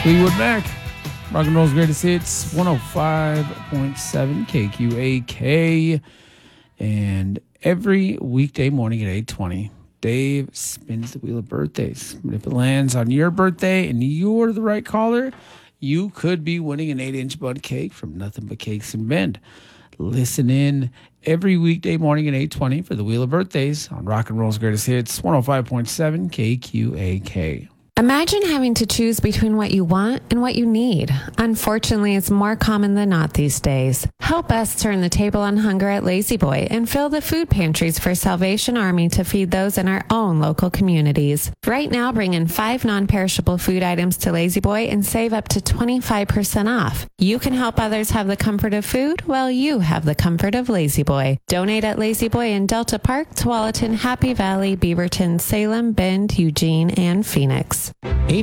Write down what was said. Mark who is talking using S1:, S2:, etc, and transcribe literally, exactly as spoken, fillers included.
S1: Fleetwood Mac, rock and roll's greatest hits, one oh five point seven K Q A K. And every weekday morning at eight twenty, Dave spins the wheel of birthdays. But if it lands on your birthday and you're the right caller, you could be winning an eight-inch bud cake from Nothing But Cakes and Bend. Listen in every weekday morning at eight twenty for the Wheel of Birthdays on Rock and Roll's Greatest Hits, one oh five point seven K Q A K.
S2: Imagine having to choose between what you want and what you need. Unfortunately, it's more common than not these days. Help us turn the table on hunger at Lazy Boy and fill the food pantries for Salvation Army to feed those in our own local communities. Right now, bring in five non-perishable food items to Lazy Boy and save up to twenty-five percent off. You can help others have the comfort of food while you have the comfort of Lazy Boy. Donate at Lazy Boy in Delta Park, Tualatin, Happy Valley, Beaverton, Salem, Bend, Eugene, and Phoenix.